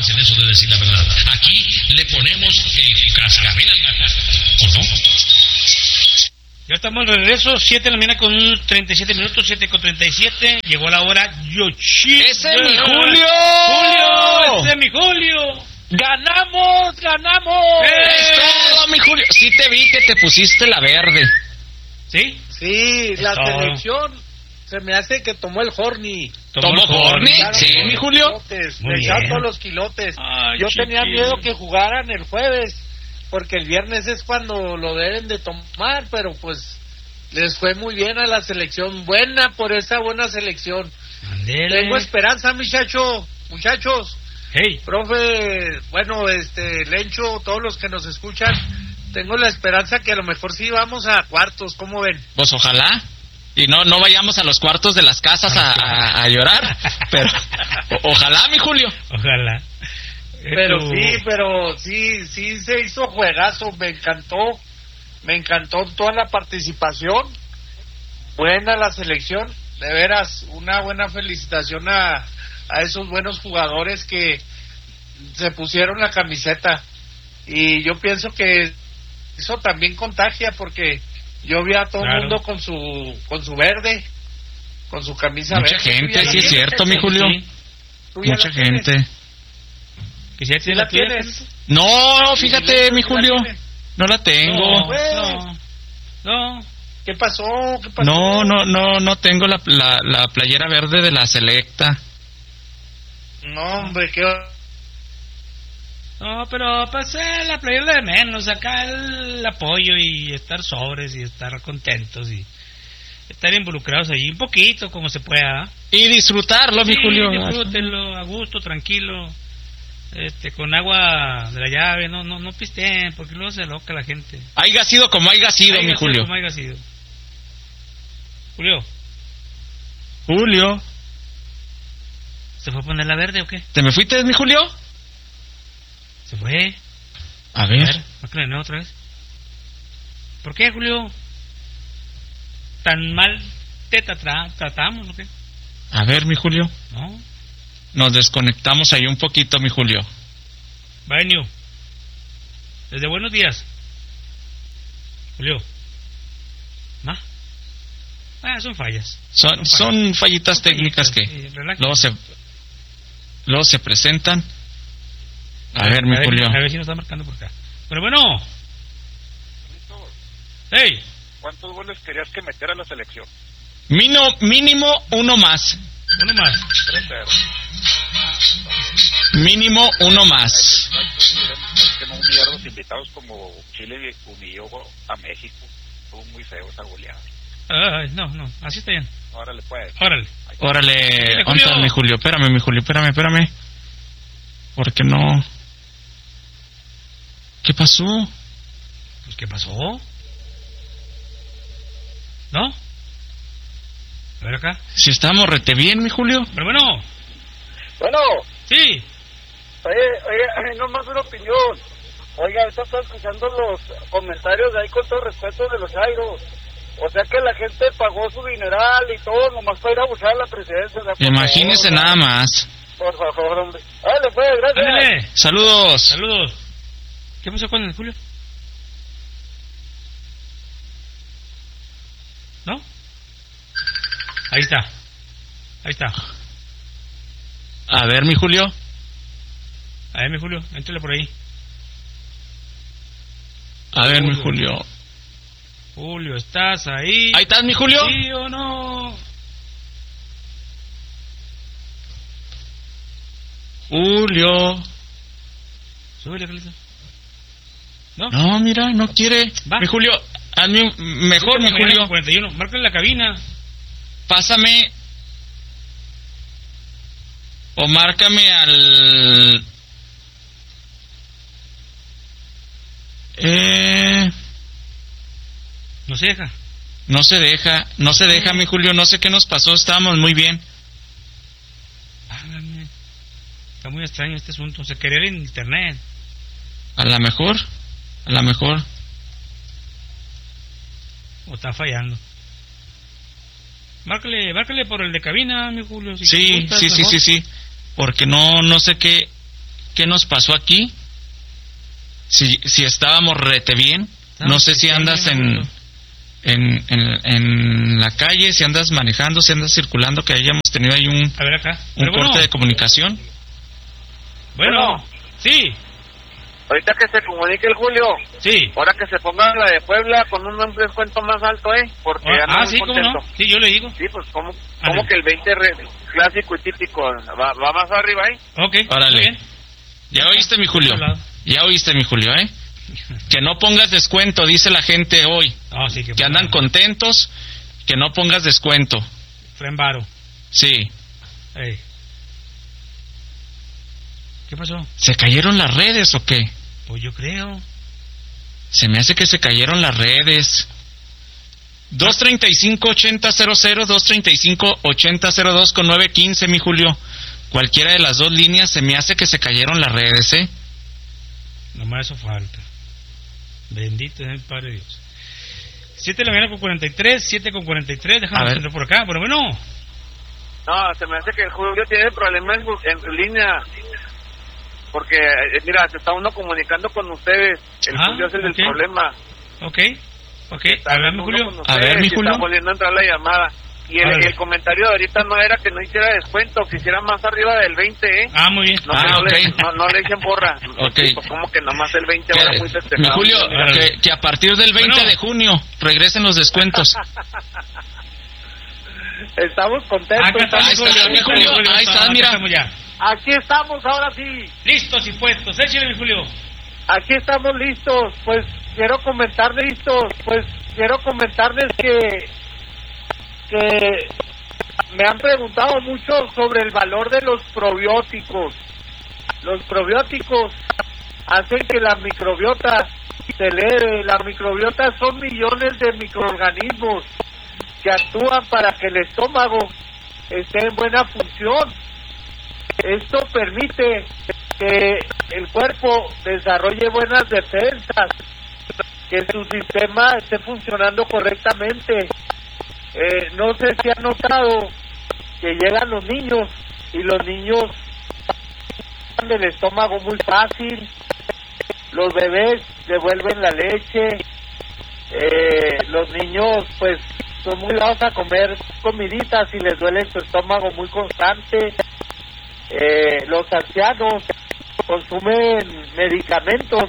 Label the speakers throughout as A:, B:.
A: en eso de decir la verdad. Aquí le ponemos el cascabel al gato, ¿o no?
B: Ya estamos de regreso, 7 de la mañana con 37 minutos, 7 con 37. Llegó la hora Yoshi.
C: ¡Ese es mi Julio!
B: ¡Julio! ¡Ese es mi Julio!
D: ¡Ganamos!
C: ¡Es todo, mi Julio! Sí te vi que te pusiste la verde.
B: ¿Sí?
D: Sí, la
B: todo.
D: selección se me hace que tomó el Horny.
C: ¿Tomó Horny? Sí, mi Julio.
B: Muy
D: Le echaron
B: bien.
D: todos los quilotes.
B: Ay,
D: Yo tenía
B: chiquillo.
D: miedo que jugaran el jueves, porque el viernes es cuando lo deben de tomar, pero pues les fue muy bien a la selección. Buena por esa buena selección.
B: Andele.
D: Tengo esperanza, muchachos.
B: Hey.
D: Profe, bueno, Lencho, todos los que nos escuchan, tengo la esperanza que a lo mejor sí vamos a cuartos, ¿cómo ven?
C: Pues ojalá. Y no vayamos a los cuartos de las casas a llorar. Pero ojalá, mi Julio.
B: Ojalá.
D: Pero sí se hizo juegazo, me encantó toda la participación, buena la selección, de veras, una buena felicitación a esos buenos jugadores que se pusieron la camiseta, y yo pienso que eso también contagia, porque yo vi a todo el mundo con su verde, con su camisa
C: Mucha
D: verde.
C: gente, sí es cierto, mi Julio.
D: Mucha
C: gente.
B: ¿Que si
D: ¿Sí la tienes?
C: No, fíjate, mi Julio. No la tengo.
B: No.
D: ¿Qué pasó?
C: No tengo la playera verde de la selecta.
D: No, hombre,
B: No, pero pues la playera de menos, acá el apoyo y estar sobres y estar contentos y estar involucrados allí un poquito como se pueda.
C: Y disfrutarlo, mi Julio.
B: Disfrútenlo a gusto, tranquilo, con agua de la llave, no pisteen, porque luego se loca la gente.
C: Haiga sido como haiga sido, mi Julio.
B: Como haya sido.
C: Julio.
B: ¿Se fue a poner la verde o qué?
C: ¿Te me fuiste, mi Julio?
B: ¿Se fue?
C: A ver.
B: Márcale otra vez. ¿Por qué, Julio? ¿Tan mal te tratamos o qué?
C: A ver, mi Julio.
B: No.
C: Nos desconectamos ahí un poquito, mi Julio.
B: Baño. Desde buenos días. Julio. ¿Ma? Son fallas.
C: Son fallitas técnicas que luego se presentan. A ver, mi Julio.
B: A ver si nos está marcando por acá. Pero bueno. Hey.
E: ¿Cuántos goles querías que metiera la selección?
C: Mínimo uno más.
B: Uno más.
E: 3-0.
C: Mínimo uno más.
E: Que no humillar a los invitados como Chile humilló a México. Estuvo muy feo esa goleada.
B: Ay, no, así está bien.
E: Órale, pues.
C: Órale, ¿dónde está mi Julio? Espérame, mi Julio, espérame. Porque no... ¿Qué pasó?
B: Pues, ¿qué pasó? ¿No? A ver acá.
C: Si estamos rete bien, mi Julio.
B: Pero bueno.
D: Bueno.
B: Sí.
D: Oye, nomás una opinión. Oiga, ahorita estoy escuchando los comentarios de ahí con todo respeto de los Jairos. O sea que la gente pagó su dineral y todo, nomás para ir a buscar a la presidencia.
C: Imagínese nada más.
D: Por favor, hombre. Dale, pues, gracias.
B: Ándale.
C: Saludos.
B: ¿Qué pasó con el Julio? ¿No? Ahí está.
C: A ver, mi Julio.
B: Éntrale por ahí.
C: A ver, mi Julio.
B: Julio, ¿estás ahí?
C: ¿Ahí estás, mi Julio?
B: ¿Sí o no?
C: Julio.
B: Súbele, Carlito. ¿No?
C: No, mira, no quiere.
B: Va.
C: Mi Julio, hazme mejor, mi Julio.
B: 41. Márcale la cabina.
C: Pásame. O márcame al...
B: No se deja.
C: No se deja, mi Julio. No sé qué nos pasó, estábamos muy bien.
B: Hágame. Está muy extraño este asunto. Se quería en internet.
C: A lo mejor.
B: O está fallando. Márcale por el de cabina, mi Julio. Si
C: Sí. Porque no sé qué qué nos pasó aquí. Si estábamos rete bien. No sé si andas en la calle, si andas manejando, si andas circulando, que hayamos tenido ahí un corte de comunicación.
B: Bueno, sí.
D: Ahorita que se comunique el Julio.
B: Sí.
D: Ahora que se ponga la de Puebla con un descuento más alto, porque anda muy
B: sí,
D: contento.
B: ¿cómo no? Sí, yo le digo.
D: Sí, pues como que el 20 clásico y típico va más arriba,
B: Ok,
C: órale.
B: Bien.
C: Ya oíste, mi Julio. Que no pongas descuento, dice la gente hoy.
B: Sí,
C: que andan contentos, que no pongas descuento.
B: Frembaro.
C: Sí.
B: Ey. ¿Qué pasó?
C: ¿Se cayeron las redes o qué?
B: Pues yo creo.
C: Se me hace que se cayeron las redes. 235-8000, 235-8002 con 915, mi Julio. Cualquiera de las dos líneas, se me hace que se cayeron las redes, ¿eh?
B: Nomás eso falta. Bendito es el Padre Dios. 7 de la mañana con 43, 7 con 43, déjame entrar por acá, pero bueno.
D: No, se me hace que el Julio tiene problemas en línea. Porque, mira, se está uno comunicando con ustedes. El Julio es el del problema.
B: Ok. A ver, mi Julio.
D: Está volviendo a entrar la llamada. Y el comentario de ahorita no era que no hiciera descuento, que hiciera más arriba del 20, ¿eh?
B: Muy bien.
D: No le echen borra.
C: Okay.
D: Pues como que nomás el 20 ahora muy festejado.
C: Mi Julio, que a partir del 20 de junio regresen los descuentos.
D: Estamos contentos.
C: Ahí está, mira.
D: Aquí estamos ahora sí.
B: Listos y puestos. Échale, mi Julio.
D: Aquí estamos listos. Pues quiero comentarles que me han preguntado mucho sobre el valor de los probióticos. Los probióticos hacen que la microbiota se eleve. Las microbiotas son millones de microorganismos que actúan para que el estómago esté en buena función. Esto permite que el cuerpo desarrolle buenas defensas, que su sistema esté funcionando correctamente. No sé si han notado que llegan los niños y los niños del estómago muy fácil, los bebés devuelven la leche, los niños pues son muy dados a comer comiditas y les duele su estómago muy constante, los ancianos consumen medicamentos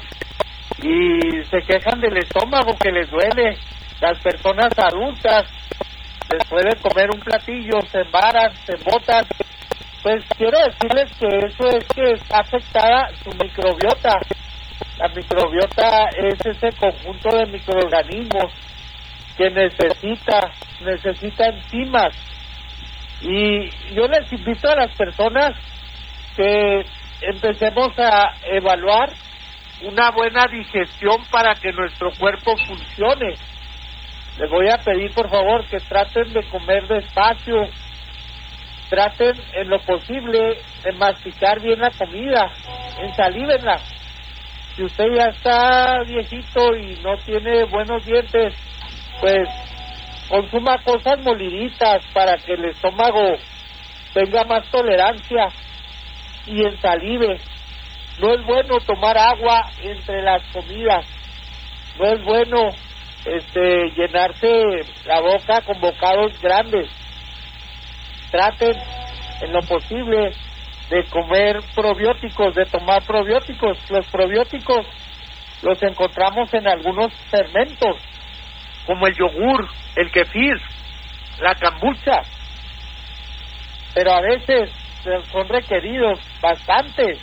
D: y se quejan del estómago que les duele, las personas adultas después de comer un platillo se embaran, se botan. Pues quiero decirles que eso es que está afectada su microbiota. La microbiota es ese conjunto de microorganismos que necesita enzimas. Y yo les invito a las personas que empecemos a evaluar una buena digestión para que nuestro cuerpo funcione. Les voy a pedir por favor que traten de comer despacio, traten en lo posible de masticar bien la comida, ensalívenla. Si usted ya está viejito y no tiene buenos dientes, pues consuma cosas moliditas para que el estómago tenga más tolerancia y ensalive. No es bueno tomar agua entre las comidas, no es bueno llenarse la boca con bocados grandes. Traten en lo posible de comer probióticos, de tomar probióticos. Los probióticos los encontramos en algunos fermentos, como el yogur, el kefir, la kombucha, pero a veces son requeridos bastantes.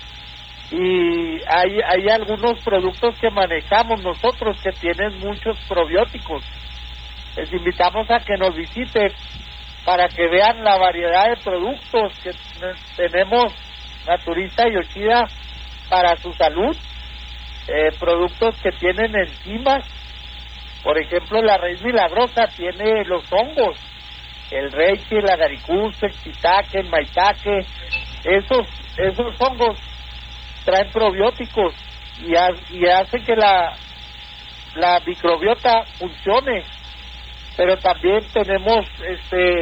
D: Y hay algunos productos que manejamos nosotros que tienen muchos probióticos. Les invitamos a que nos visiten para que vean la variedad de productos que tenemos Naturista y Yoshida para su salud. Productos que tienen enzimas. Por ejemplo, la raíz milagrosa tiene los hongos, el reishi, el agaricus, el shiitake, el maitake. Esos hongos traen probióticos y hacen que la microbiota funcione. Pero también tenemos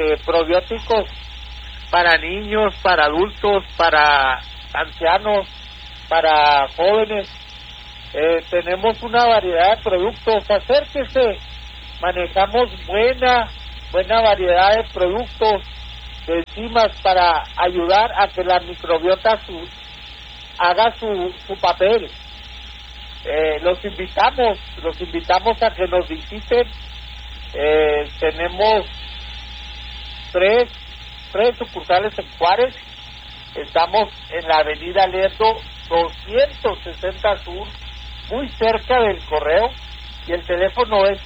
D: probióticos para niños, para adultos, para ancianos. para jóvenes. Tenemos una variedad de productos, acérquese, manejamos buena variedad de productos, de enzimas para ayudar a que la microbiota haga su papel. Los invitamos a que nos visiten. Tenemos tres sucursales en Juárez. Estamos en la avenida Lerdo 260 Sur, muy cerca del correo, y el teléfono es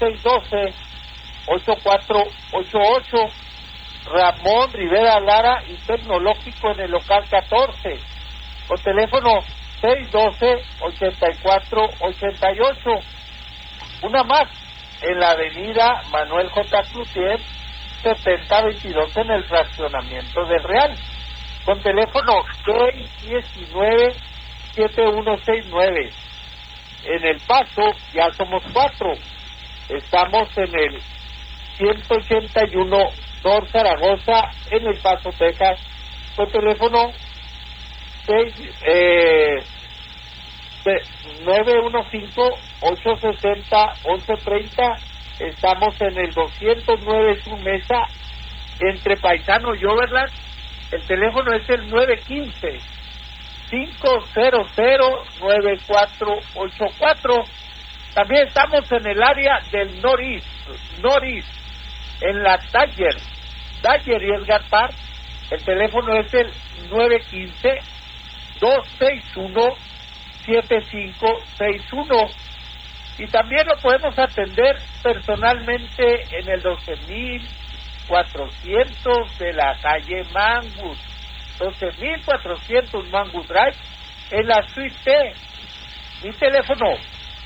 D: 612-8488. Ramón Rivera Lara y Tecnológico en el local 14, con teléfono 612-8488. Una más, en la avenida Manuel J. Cloutier 7022 en el fraccionamiento del Real, con teléfono 619-7169. En El Paso ya somos 4. Estamos en el 181 North Zaragoza en El Paso, Texas, con teléfono 915-860-1130. Estamos en el 209 Sur Mesa, entre Paisano y Overland. El teléfono es el 915-500-9484. También estamos en el área del Norris, en la Dagger y Edgar Park. El teléfono es el 915-261-7561. Y también lo podemos atender personalmente en el 12.400 de la calle Mangus, 12.400 Mangus Drive, en la Suite T. Mi teléfono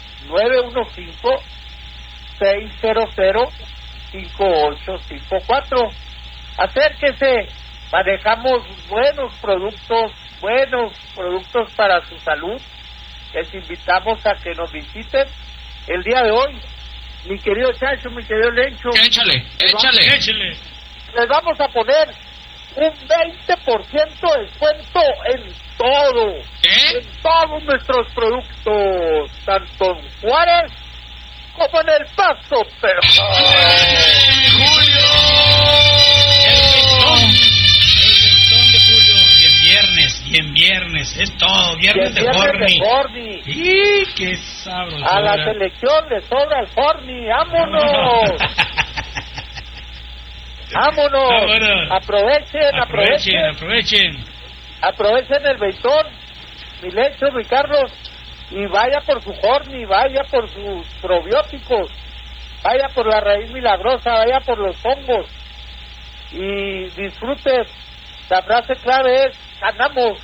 D: 915-600-5854. Acérquese, manejamos buenos productos para su salud. Les invitamos a que nos visiten el día de hoy. Mi querido Chacho, mi querido Lencho,
C: Échale.
D: les vamos a poner un 20% de descuento en todo.
C: ¿Qué?
D: En todos nuestros productos, tanto en Juárez como en El Paso, pero
C: ¡Julio!
B: El ventón de Julio, y en viernes, es todo, viernes de Horny. ¡Y qué sabroso!
D: A la selección le sobra el Horny, ¡vámonos! ¡Vámonos! Aprovechen el beitón, mi Lecho, mi Carlos, y vaya por su Horny, vaya por sus probióticos, vaya por la raíz milagrosa, vaya por los hongos, y disfrute. La frase clave es: ganamos,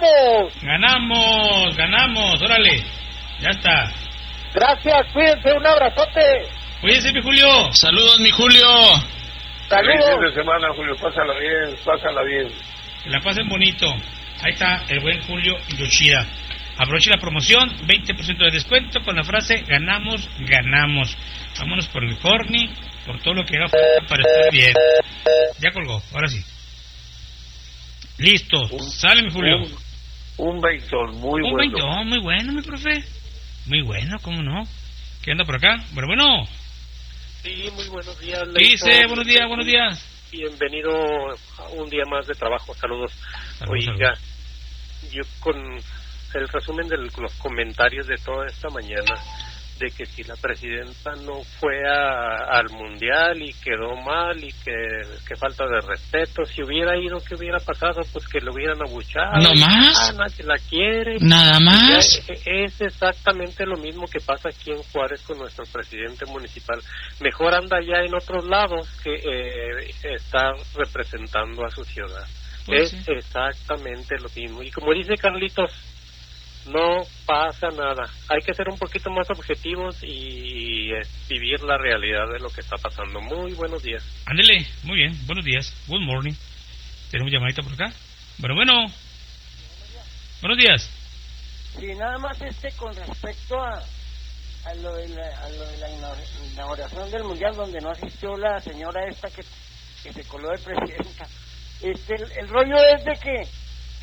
B: órale, ya está.
D: Gracias, cuídense, un abrazote.
B: Cuídense, mi Julio.
C: Saludos, mi Julio.
D: Saludos.
F: Fin de semana, Julio, pásala bien.
B: Que la pasen bonito. Ahí está el buen Julio Yoshida. Aproveche la promoción, 20% de descuento con la frase ganamos. Vámonos por el Horny, por todo lo que haga falta para estar bien. Ya colgó, ahora sí. Listo, sale mi Julio.
F: Un beitón muy
B: bueno. Un beitón muy bueno, mi profe. Muy bueno, ¿cómo no? ¿Qué anda por acá? Bueno.
G: Sí, muy buenos días.
B: Dice, buenos días.
G: Bienvenido a un día más de trabajo. Saludos. Oiga, yo con el resumen de los comentarios de toda esta mañana, de que si la presidenta no fue al mundial y quedó mal y que falta de respeto, si hubiera ido, ¿qué hubiera pasado? Pues que lo hubieran abuchado.
C: ¿No más?
G: Nadie la quiere.
C: ¿Nada más?
G: Es exactamente lo mismo que pasa aquí en Juárez con nuestro presidente municipal. Mejor anda ya en otros lados que está representando a su ciudad.
B: Pues
G: es
B: sí.
G: Exactamente lo mismo. Y como dice Carlitos, no pasa nada. Hay que ser un poquito más objetivos y vivir la realidad de lo que está pasando. Muy buenos días.
B: Ándele, muy bien, buenos días. Good morning. ¿Tenemos llamadita por acá? Bueno. Buenos días.
H: Sí, nada más con respecto a lo de la inauguración del mundial, donde no asistió la señora esta que se coló de presidenta. El rollo es de que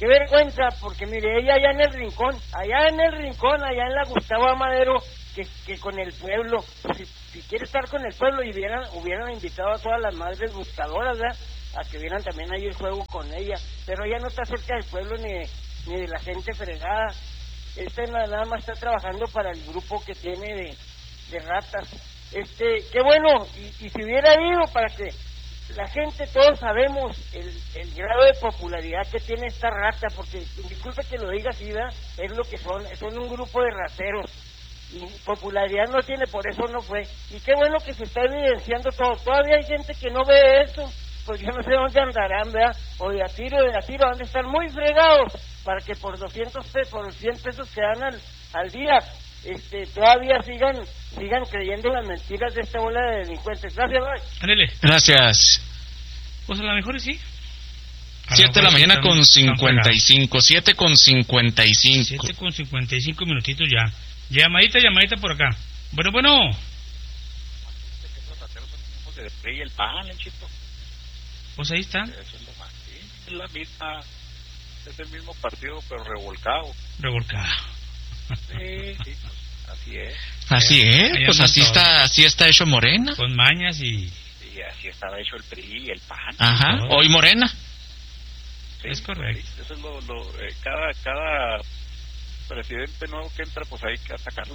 H: qué vergüenza, porque mire, ella allá en el rincón, allá en la Gustavo Amadero, que con el pueblo, si quiere estar con el pueblo, y hubieran invitado a todas las madres buscadoras, ¿verdad?, a que vieran también ahí el juego con ella, pero ella no está cerca del pueblo ni de la gente fregada. Nada más está trabajando para el grupo que tiene de ratas. Qué bueno, y si hubiera ido, para que la gente, todos sabemos el grado de popularidad que tiene esta rata, porque disculpe que lo diga así, ¿verdad?, es lo que son un grupo de rateros, y popularidad no tiene, por eso no fue. Y qué bueno que se está evidenciando todo. Todavía hay gente que no ve eso, pues yo no sé dónde andarán, ¿verdad?, o de a tiro, han de estar muy fregados para que por 200 pesos, por 100 pesos que dan al día, todavía sigan creyendo las mentiras de esta bola de delincuentes. Gracias, bye.
B: Ándale.
C: Gracias.
B: Pues a lo mejor sí.
C: 7 de la mañana con 55. 7:55.
B: 7:55 minutitos ya. Llamadita por acá. Bueno.
E: Los rateros son los de PRI y el PAN, el chito.
B: Pues ahí está.
E: Es la misma, es el mismo partido, pero revolcado. Sí, pues, así es.
C: Así es, pues así está hecho Morena.
B: Con mañas y
E: así estaba hecho el PRI y el PAN.
C: Ajá, hoy Morena.
E: Sí,
B: es correcto.
E: Eso es cada presidente nuevo que entra, pues hay que atacarlo.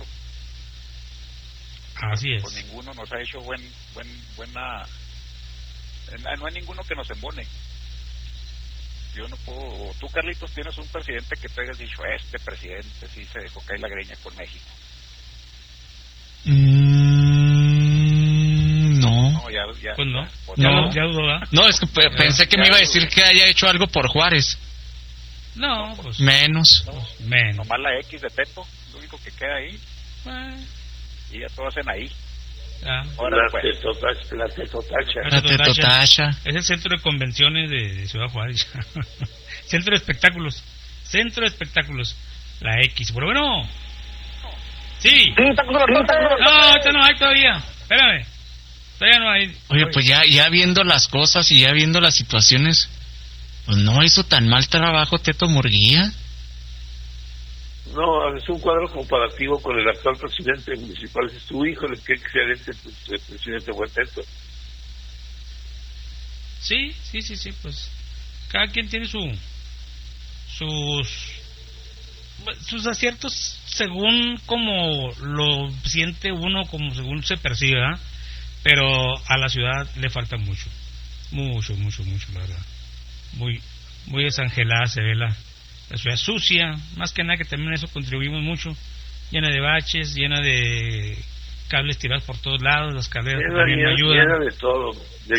B: Así es.
E: Pues ninguno nos ha hecho buena. No hay ninguno que nos embone. Yo no puedo. Tú, Carlitos, tienes un presidente que tú hayas dicho, este presidente sí se dejó caer la greña con México.
C: No.
E: No, ya.
B: Pues no.
C: No.
B: Ya dudó.
C: No, es que pensé que me iba a decir que haya hecho algo por Juárez.
B: No, pues.
C: Menos.
E: Nomás la X de Teto, lo único que queda ahí. Y ya todos hacen ahí.
F: Ahora, la Tetotacha.
C: La Tetotacha.
B: Es el centro de convenciones de Ciudad Juárez. Centro de espectáculos. La X. Pero bueno. Sí. No hay todavía. Espérame. Todavía no hay.
C: Oye, pues ya viendo las cosas y ya viendo las situaciones, pues no hizo tan mal trabajo Teto Murguía.
F: No, es un cuadro comparativo con el actual presidente municipal. Es tu hijo, qué excelente presidente fue Teto.
B: Sí, pues cada quien tiene sus aciertos según como lo siente uno, como según se percibe, ¿eh? Pero a la ciudad le falta mucho, la verdad. Muy desangelada se ve la ciudad sucia, más que nada, que también eso contribuimos mucho, llena de baches, llena de cables tirados por todos lados, las carreras también no ayudan.
F: Llena de todo,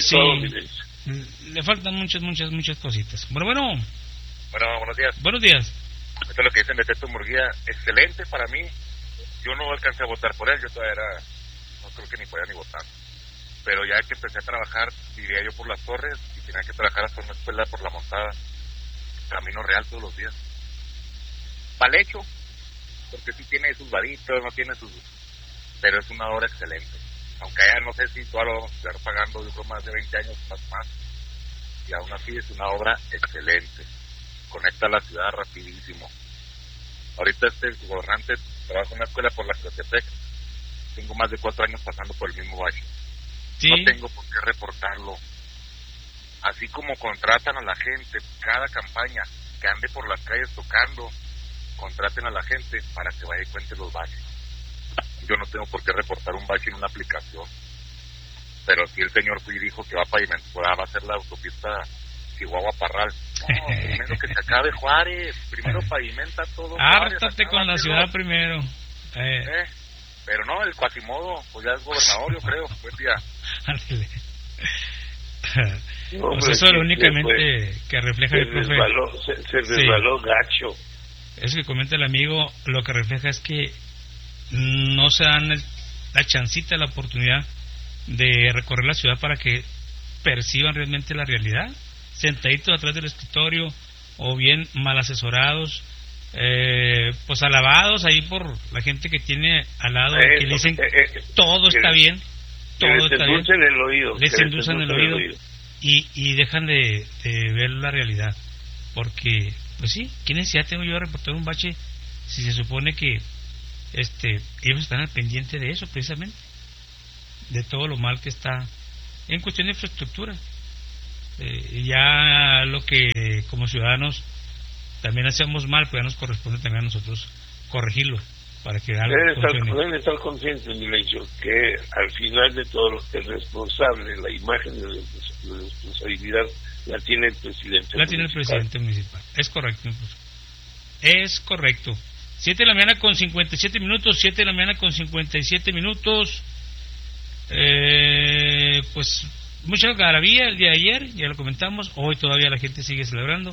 B: le faltan muchas cositas. Bueno,
I: buenos días.
B: Buenos días.
I: Esto es lo que dicen de Teto Murguía, excelente para mí. Yo no alcancé a votar por él, yo todavía no creo que ni podía ni votar. Pero ya que empecé a trabajar, vivía yo por las Torres y tenía que trabajar hasta una escuela por la Montada, Camino Real todos los días. Mal hecho, porque sí tiene sus varitos, no tiene sus... Pero es una obra excelente. Aunque ya no sé si todavía lo vamos a estar pagando, yo creo más de 20 años más. Y aún así es una obra excelente. Conecta la ciudad rapidísimo. Ahorita gobernante trabaja en una escuela por la Cotepec. Tengo más de 4 años pasando por el mismo bache. ¿Sí? No tengo por qué reportarlo. Así como contratan a la gente, cada campaña que ande por las calles tocando, contraten a la gente para que vaya y cuente los baches. Yo no tengo por qué reportar un bache en una aplicación. Pero si el señor fue y dijo que va a hacer la autopista Chihuahua-Parral. No, primero que se acabe Juárez, primero pavimenta todo.
B: Hártate con la ciudad primero.
I: Pero no, el Quasimodo, pues ya es gobernador, yo creo. Buen día.
B: Pues eso es lo únicamente que refleja el profe.
F: Se resbaló gacho.
B: Eso que comenta el amigo, lo que refleja es que no se dan la chancita, la oportunidad de recorrer la ciudad para que perciban realmente la realidad, sentaditos atrás del escritorio o bien mal asesorados, pues alabados ahí por la gente que tiene al lado, que le dicen todo está bien, todo está bien, les endulzan el oído y dejan de ver la realidad, porque pues sí, ¿qué necesidad tengo yo de reportar un bache si se supone que ellos están al pendiente de eso precisamente, de todo lo mal que está en cuestión de infraestructura? Ya lo que como ciudadanos también hacemos mal, pues ya nos corresponde también a nosotros corregirlo para que algo funcione.
F: Deben estar conscientes, Milenio, que al final de todo el responsable, la imagen de la responsabilidad la tiene el presidente.
B: La tiene el presidente municipal. Es correcto. Es correcto. 7 de la mañana con 57 minutos. 7 de la mañana con 57 minutos. Pues mucha algarabía el día de ayer, ya lo comentamos. Hoy todavía la gente sigue celebrando.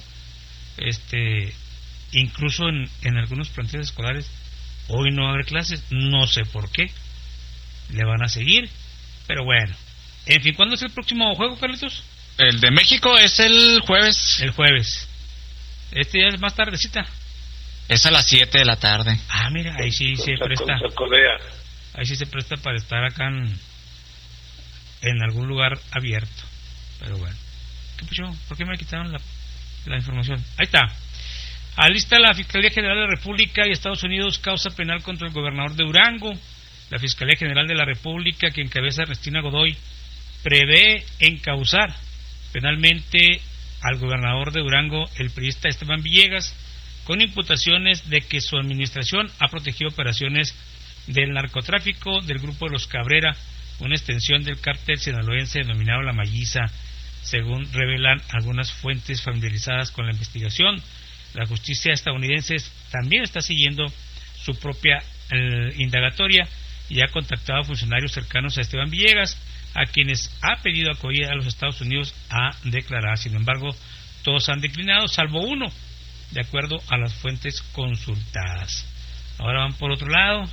B: Incluso en algunos planteles escolares hoy no va a haber clases, no sé por qué. Le van a seguir, pero bueno. En fin, ¿cuándo es el próximo juego, Carlitos?
C: El de México es el jueves.
B: El jueves. Ya es más tardecita.
C: Es a las 7 de la tarde.
B: Ah, mira, ahí sí se presta. Ahí sí se presta para estar acá en algún lugar abierto. Pero bueno. ¿Qué pasó? ¿Por qué me quitaron la información? Ahí está. Alista la Fiscalía General de la República y Estados Unidos causa penal contra el gobernador de Durango. La Fiscalía General de la República, que encabeza Ernestina Godoy, prevé encausar penalmente al gobernador de Durango, el priista Esteban Villegas, con imputaciones de que su administración ha protegido operaciones del narcotráfico del grupo de los Cabrera, una extensión del cártel sinaloense denominado La Malliza, según revelan algunas fuentes familiarizadas con la investigación. La justicia estadounidense también está siguiendo su propia indagatoria y ha contactado a funcionarios cercanos a Esteban Villegas, a quienes ha pedido acudir a los Estados Unidos a declarar. Sin embargo, todos han declinado, salvo uno, de acuerdo a las fuentes consultadas. Ahora van por otro lado,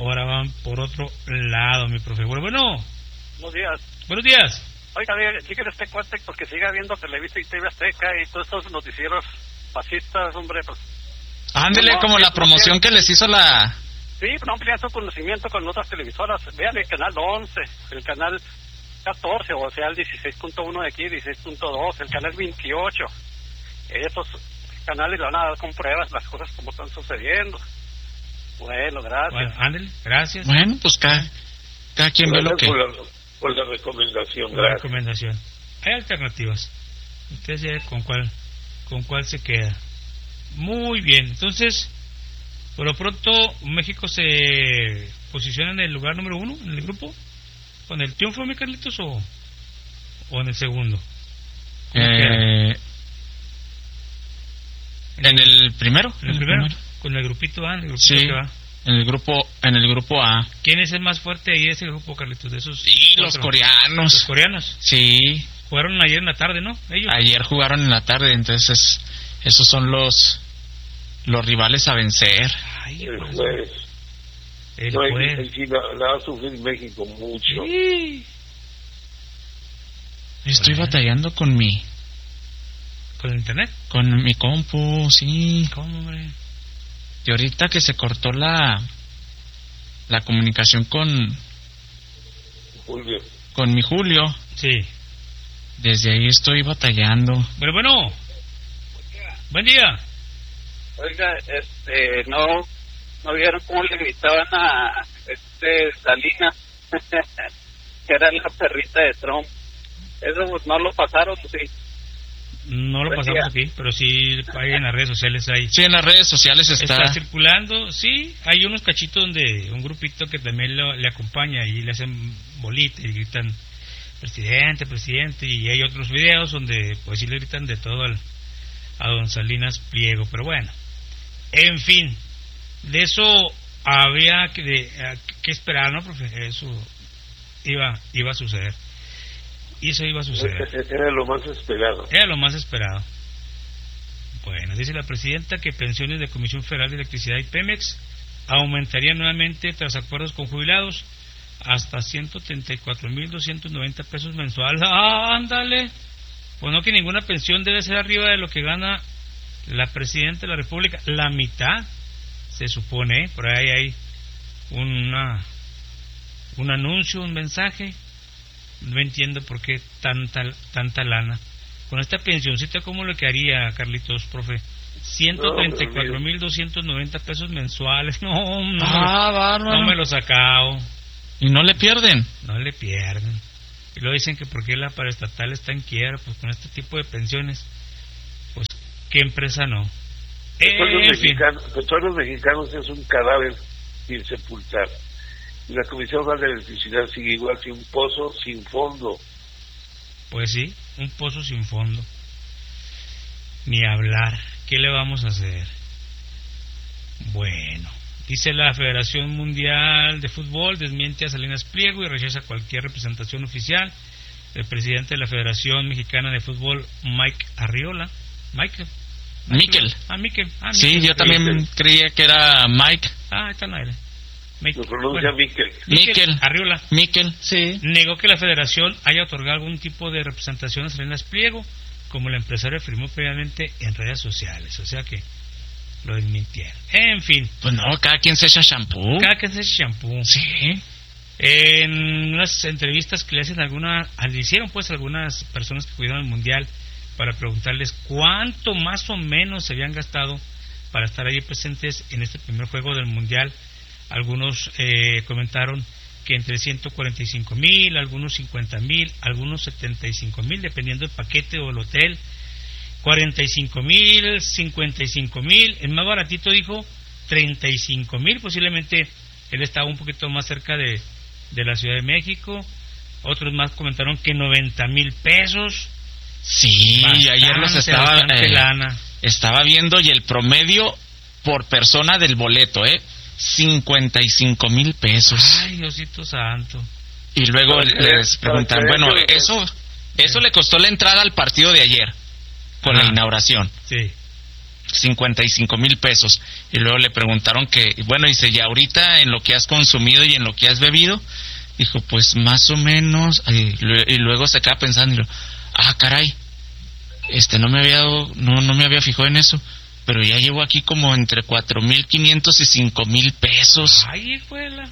B: mi profe. Bueno.
G: Buenos días.
B: Buenos días.
G: Oiga, dígale este cuate porque siga viendo Televisa y TV Azteca y todos estos noticieros fascistas, hombre, pues...
C: Ándele, como la promoción que les hizo la...
G: Sí, no amplían su conocimiento con otras televisoras. Vean el canal 11, el canal 14, o sea, el 16.1 de aquí, 16.2, el canal 28. Esos canales le van a dar con pruebas las cosas como están sucediendo. Bueno, gracias.
B: Bueno, ándele, gracias.
C: Bueno, pues cada quien ve lo que...
F: Por la recomendación,
B: gracias. La recomendación. Hay alternativas. Usted sabe con cuál se queda. Muy bien, entonces, por lo pronto, México se posiciona en el lugar número 1 en el grupo, con el triunfo, mi Carlitos, o en el segundo.
C: En el primero.
B: En el primero, con el grupito A,
C: sí, que va. En el grupo A.
B: ¿Quién es el más fuerte ahí de ese grupo, Carlitos? De esos.
C: Sí, los coreanos.
B: Los coreanos.
C: Sí.
B: Jugaron ayer en la tarde, ¿no? Ellos.
C: Ayer jugaron en la tarde, entonces esos son los rivales a vencer.
B: Ay,
F: el jueves.
B: El jueves.
F: La va a sufrir México mucho.
B: Sí.
C: Estoy batallando con el
B: internet.
C: Con mi compu, sí.
B: ¿Cómo, hombre?
C: Y ahorita que se cortó la comunicación con mi Julio.
B: Sí.
C: Desde ahí estoy batallando.
B: Pero bueno. Buen día.
J: Oiga, no vieron cómo le gritaban a Salinas, que era la perrita de Trump. Eso no lo pasaron, sí.
B: No lo pasamos aquí, pero sí hay en las redes sociales.
C: Sí, en las redes sociales está
B: circulando. Sí, hay unos cachitos donde un grupito que también le acompaña y le hacen bolita y gritan presidente, y hay otros videos donde pues sí le gritan de todo a don Salinas Pliego. Pero bueno, en fin, de eso habría que esperar, ¿no, profe? Eso iba a suceder. Y eso iba a suceder.
F: Era lo más esperado.
B: Era lo más esperado. Bueno, dice la presidenta que pensiones de Comisión Federal de Electricidad y Pemex aumentarían nuevamente tras acuerdos con jubilados hasta 134,290 pesos mensuales. ¡Ah, ándale! Pues no, que ninguna pensión debe ser arriba de lo que gana la presidenta de la República. La mitad, se supone, por ahí hay un anuncio, un mensaje. No entiendo por qué tanta lana. Con esta pensioncita, ¿cómo le quedaría, Carlitos, profe, 134,290 pesos mensuales. No
C: bárbaro.
B: me lo sacao.
C: ¿Y no le pierden?
B: No le pierden. Y luego dicen que porque la paraestatal está en quiebra, pues con este tipo de pensiones, pues ¿qué empresa no?
F: Petróleos Mexicanos es un cadáver sin sepultar. Y la Comisión Federal de Electricidad sigue igual, sin un pozo sin fondo.
B: Pues sí, un pozo sin fondo. Ni hablar. ¿Qué le vamos a hacer? Bueno, dice la Federación Mundial de Fútbol, desmiente a Salinas Pliego y rechaza cualquier representación oficial. El presidente de la Federación Mexicana de Fútbol, Miquel.
C: Sí, yo también creía que era Mike.
B: Está en aire.
F: Lo pronuncia
B: Miquel Arriola.
C: Miquel, sí.
B: Negó que la Federación haya otorgado algún tipo de representación a Salinas Pliego, como el empresario afirmó previamente en redes sociales, o sea que lo desmintieron. En fin.
C: Pues no, cada quien se echa shampoo.
B: Sí. En unas entrevistas que le hicieron pues algunas personas que cuidaron el Mundial para preguntarles cuánto más o menos se habían gastado para estar ahí presentes en este primer juego del Mundial. Algunos comentaron que entre 145,000, algunos 50,000, algunos 75,000, dependiendo del paquete o el hotel, 45,000, 55,000, el más baratito dijo 35,000, posiblemente él estaba un poquito más cerca de la Ciudad de México. Otros más comentaron que 90,000 pesos.
C: Sí, ayer los estaba viendo, y el promedio por persona del boleto, 55,000 pesos.
B: Ay, Diosito santo.
C: Y luego les preguntan, bueno, eso le costó la entrada al partido de ayer, con la inauguración.
B: Sí.
C: 55,000 pesos. Y luego le preguntaron que, bueno, dice, ¿y ahorita en lo que has consumido y en lo que has bebido? Dijo, pues más o menos. Y luego se acaba pensando, y lo, caray, no me había fijado en eso. Pero ya llevo aquí como entre 4,500 y 5,000 pesos.
B: Ay, escuela.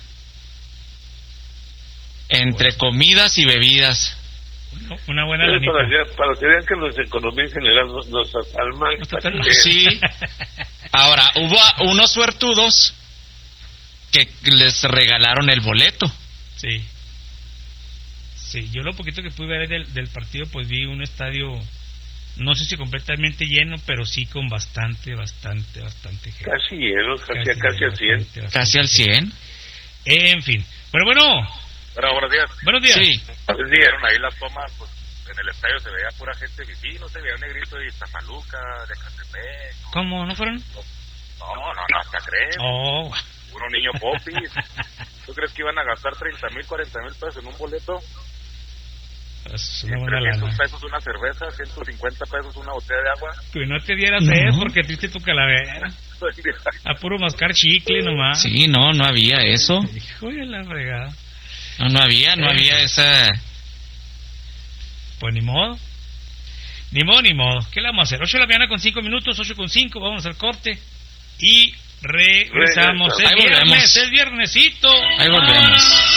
C: Entre comidas y bebidas.
B: Una buena lanita.
F: Para que vean que nuestra economía en general no está tan mal.
C: Sí. Ahora, hubo unos suertudos que les regalaron el boleto.
B: Sí. Sí, yo lo poquito que pude ver del partido, pues vi un estadio, no sé si completamente lleno, pero sí con bastante gente.
F: Casi lleno, casi al 100.
C: Casi al 100.
B: En fin. Pero bueno.
I: Buenos días.
B: Buenos días.
C: Sí.
I: Vieron ahí las tomas, pues en el estadio se veía pura gente fifí, no se veía un negrito de Iztapaluca, de Catepec. ¿No?
B: ¿Cómo? ¿No fueron?
I: No, hasta creen.
B: Oh.
I: Unos niños popis. ¿Tú crees que iban a gastar 30,000, 40,000 pesos en un boleto?
B: Es una buena lana.
I: 300 pesos una cerveza, 150 pesos una botella de agua.
B: Que no te dieras eso porque triste tu calavera. A puro mascar chicle nomás.
C: Sí, no había eso.
B: Hijo de la fregada.
C: No había esa.
B: Pues ni modo. ¿Qué le vamos a hacer? 8 de la mañana con 5 minutos, 8:05, vamos al corte y regresamos. Es viernesito.
C: Ahí volvemos.